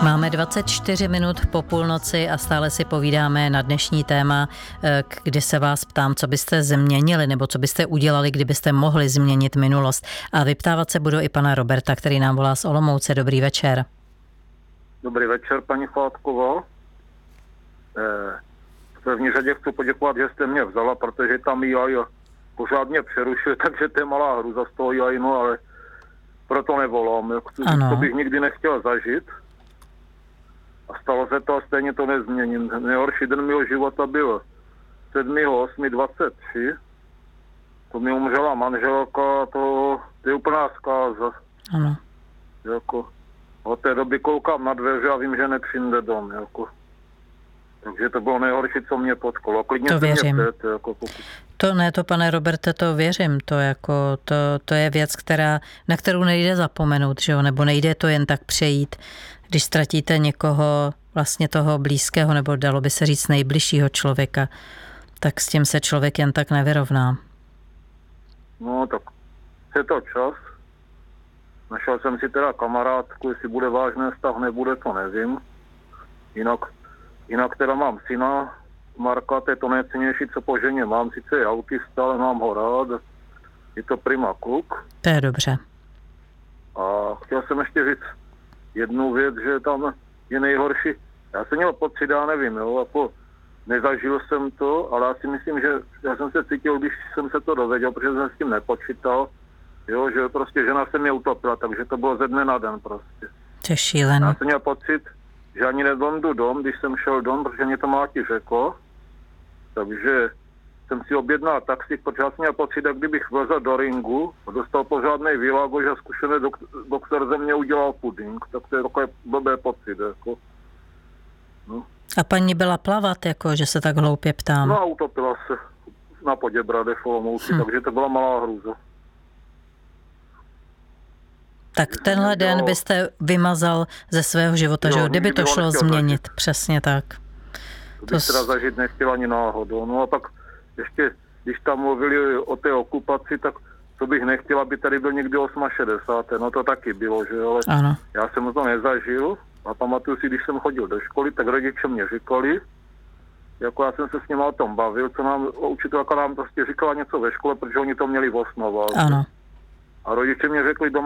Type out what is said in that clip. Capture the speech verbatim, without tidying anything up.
Máme dvacet čtyři minut po půlnoci a stále si povídáme na dnešní téma, kdy se vás ptám, co byste změnili nebo co byste udělali, kdybyste mohli změnit minulost. A vyptávat se budu i pana Roberta, který nám volá z Olomouce. Dobrý večer. Dobrý večer, paní Chládková. V první řadě chci poděkovat, že jste mě vzala, protože tam já pořád mě přerušil, takže to je malá hruza z toho jajinu, ale proto nevolám. To bych nikdy nechtěl zažít. A stalo se to a stejně to nezměním. Nejhorší den mého života byl sedmého osmého dvacet tři. To mi umřela manželka, to, to je úplná zkáza. Ano. Jako, od té doby koukám na dveře a vím, že nepřijde dom. Jako. Takže to bylo nejhorší, co mě potkalo. Klidně to věřím. Mě ptete, jako pokud... To ne, to pane Roberte, to věřím. To, jako, to, to je věc, která, na kterou nejde zapomenout, že jo? Nebo nejde to jen tak přejít. Když ztratíte někoho, vlastně toho blízkého, nebo dalo by se říct nejbližšího člověka, tak s tím se člověk jen tak nevyrovná. No tak je to čas. Našel jsem si teda kamarádku, jestli bude vážný vztah, nebude, to nevím. Jinak, jinak teda mám syna, Marka, to je to nejcennější, co po ženě mám. Sice je autista, ale mám ho rád. Je to prima kluk. To je dobře. A chtěl jsem ještě říct jednu věc, že tam je nejhorší. Já jsem měl pocit, já nevím, jo, jako nezažil jsem to, ale já si myslím, že já jsem se cítil, když jsem se to dověděl, protože jsem s tím nepočítal, jo, že prostě žena se mě utopila, takže to bylo ze dne na den prostě. To je šílené. Já jsem měl pocit, že ani nedojdu dom, když jsem šel dom, protože mě to máti řekl, takže jsem si objednal taxík, protože já jsem měl pocit, jak kdybych vlezl do ringu a dostal pořádnej výlagoš a zkušený dok- doktor ze mě udělal puding, tak to je takový blbý pocit, jako. No. A paní byla plavat, jako, že se tak hloupě ptám? No a utopila se na Poděbradech v Olomouci, hm. takže to byla malá hrůza. Tak že tenhle den dělal... byste vymazal ze svého života, jo, že jo? Kdyby to šlo změnit, zažít. Přesně tak. To bych to... teda zažít nechtěl ani náhodou. No a pak ještě, když tam mluvili o té okupaci, tak to bych nechtěl, aby tady byl někdy šedesátého osmého No to taky bylo, že ale ano. Já jsem to nezažil a pamatuju si, když jsem chodil do školy, tak rodiče mě říkali, jako já jsem se s nimi o tom bavil, co nám učitelka nám prostě říkala něco ve škole, protože oni to měli v osnovách. Ano. A rodiče mě řekli doma,